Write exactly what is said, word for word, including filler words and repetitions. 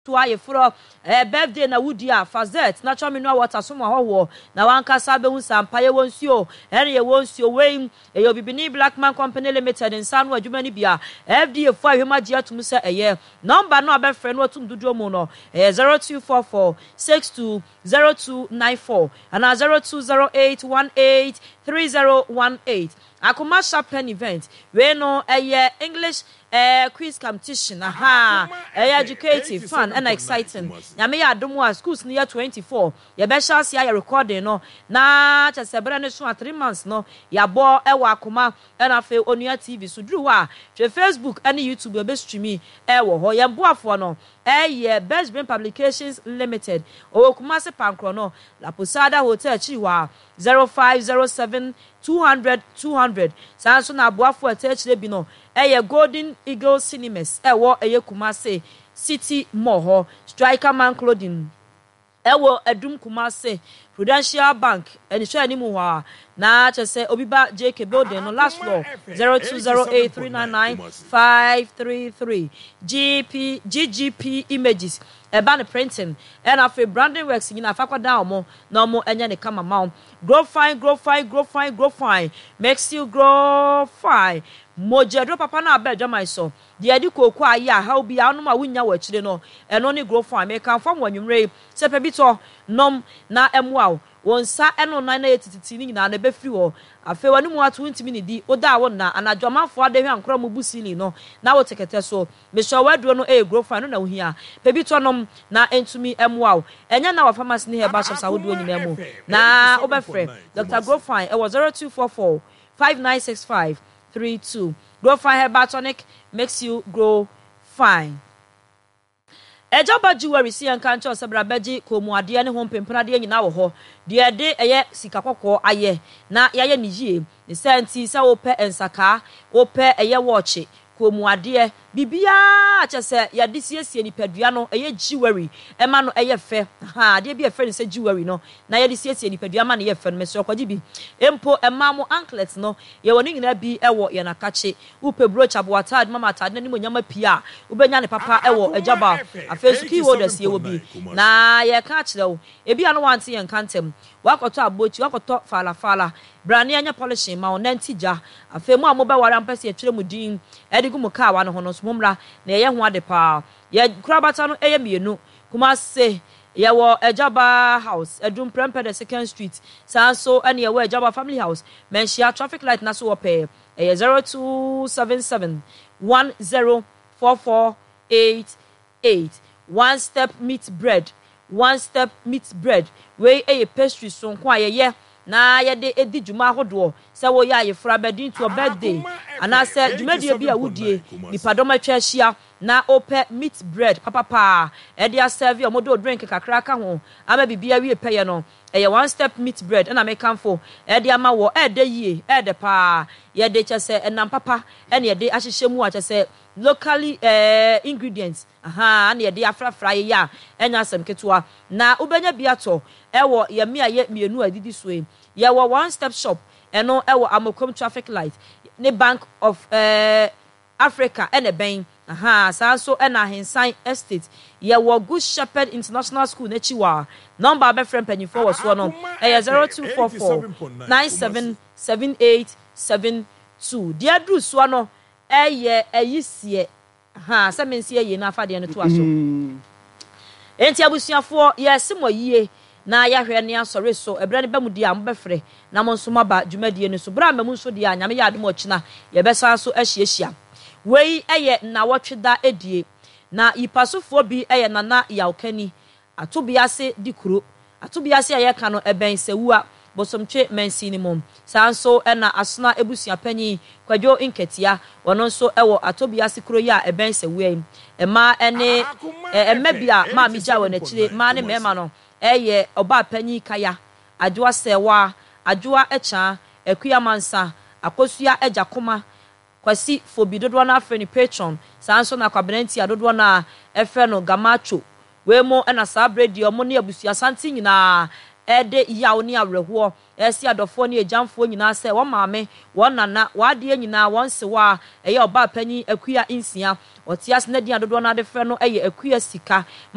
to aye fro eh birthday na wudi a fazet natural mineral water so ma ho na wanka sabe hu sampaye wonsuo ene ye wonsuo we e yo bibini Blackman Company Limited in Sanu adwuma ni bia F D A fo ahwema gia tum se eye number no abefre no atum dudu mu no eh zero two four four six two zero two nine four and zero two zero eight one eight three zero one eight Akuma Champagne event we no eye English eh quiz competition aha eh educative fun and exciting nyame ya adomu a schools near twenty-four ye be sha sia ya recording no na cha sebere ne so three months no ya bo e wa Akuma e na fe Onua T V so duru wa fe Facebook and YouTube be stream e wo ho ye boafo no eh ye Best Brain Publications Limited o Akuma se pankro no La Posada Hotel Chiwa zero five zero seven two hundred two hundred sanso na boafo atechire bi no eye Golden Eagle Cinemas ewo eye Kumase City Moho Striker Man Clothing ewo Edum Kumase Prudential Bank eni so ani mu ho na chese Obiba J K building no last floor zero two zero eight three nine nine five three three G P G G P Images Eban printing and afi branding works in afakwa down mo na mo enya ne kama ma grow fine grow fine grow fine grow fine makes you grow fine mojedo papa na abeja my so de adi koku aye a how bia no ma wunya wa chire no eno ne grow fine make kan fam wanwumre se pe bi to nom na emwa wonsa eno na na etititi ni na na be free wo afi wani mu atu ntimi ni di oda wo na anadwamafo ade hwa nkro mu busili no na wo tekete so me sure wadro no e grow fine no na wo hia pe bi to nom na entumi emwa enya na wa pharmacy ni heba shops awodo nyina mu na obefre Doctor Grow Fine e was zero two four four five nine six five three two Grow Fine Herbal Tonic makes you grow fine. Ejaba jewelry si an kancho sebra beji ko mu ade ne ho pempena de nyina wo ho de de eye sika kokko aye na yaye ni yie ne senti se wo pe ensaka wo pe eye watch ko mu ade bibia achese ya de siesie ni padua no eye jewelry e ma no eye fe ha de bi e fe ni se jewelry no na ya de siesie ni padua ma na ye fe no meso kwaji bi empo e ma mo anklet no ye woni nyina bi e wo ye na kache wo pe brooch aboata de mama atade ni mo nyama pia wo benya ne papa e wo ejaba afesu ki wo da sie wo bi na ye ka kire wo e bia no wante ye nkantem wakoto abochi wakoto fala fala brani anya polishing ma onantija afemu amoba wara mpese etwere mu din edigu mu ka wa no hono somumra na ye ho ade pa ye kurabata no eye mienu kuma se ye wo Ejaba house Edum Prempeh the second street sanso ene ye wo Ejaba family house menshia traffic light na so wo pe e zero two seven seven one zero four four eight eight one step meat bread one step meat bread we a pastry so kwa ye ye na ye de edi juma hodo se wo ya ye fra bedin to birthday ana se jumadi bi a wudie nipadoma twa hia na ope meat bread papa pa e dia serve o modo drink kakra ka ho ama bibia wi peye no e one step meat bread na make am for e dia ma wo e de yie e de pa ye de chese enam papa e ne de ahyehye mu a chese locally uh, ingredients aha na ye de afrafra ye ya enya asem ketua na ubenya biato ewo ye me aye mienu adidi so e ye wo one step shop eno ewo Amokom traffic light ne Bank of uh, Africa ene ben aha sanso ena Hensan estate ye wo Good Shepherd International School na chiwa number be friend penifo wo so no e zero two four four nine seven seven eight seven two dia dru so no eye eyisie ha se mensie ye na afade ne to aso enti abusuafo ye simo yie na ya hwe ne asore so ebre ne bamudi am befre na mo nso maba dwumadie ne so bra mamu nso dia nyame ya adom ochina ye besa so ahyiahia wei eye na wotweda edie na ipasofo bi eye nana yawkani atobiase dikuro atobiase aye ka no eben sewua bosomtwe mansini mom sanso ena asona ebusua panyi kwadwo inketia wono nso ewo atobiase kuro ya eben sewua ema ene emabia ma mija wo na chire ma ne mema no eye oba panyi kaya adwoa sewa adwoa echa akuya mansa akosua ejakoma kwasi fobi dodo na afre ni patron sanso na kwabenanti adodo na efe no gamacho wemo ena sabredi omo ne abusua santi nyina ede yawo ni awreho esi adofo ni ejamfo nyina se wo maame wo nana wade nyina won sewa eye oba panyi akuya insia otias na dia dodo na de fe no eye akuya sika